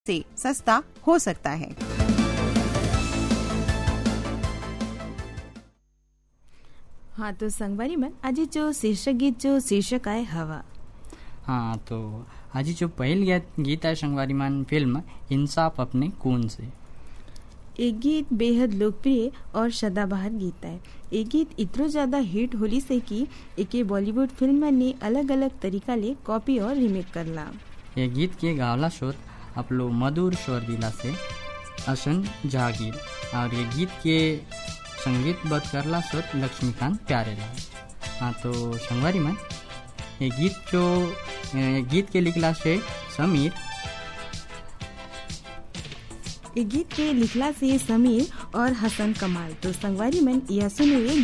से सस्ता हो सकता है। हाँ तो संगवारी मन आज जो शीर्षक गीत जो शीर्षक आहे हवा। हाँ तो आज जो पहल गीत है संगवारी मान फिल्म इंसाफ अपने खून से। एक गीत बेहद लोकप्रिय और सदाबहार गीत है। एक गीत इतना ज्यादा हिट होली से कि एके बॉलीवुड फिल्म ने अलग अलग तरीका ले कॉपी और रीमेक करला। ये गीत के गावला शोर अपलो मधुर स्वर दिला से असन जागीर और ये गीत के संगीतबद्ध करला शोर लक्ष्मीकांत प्यारेलाल। हाँ तो संगवारी मन ये गीत के लिखला से समीर, ये गीत के लिखला से समीर और हसन कमाल। तो संगवारी मन यह सुनिए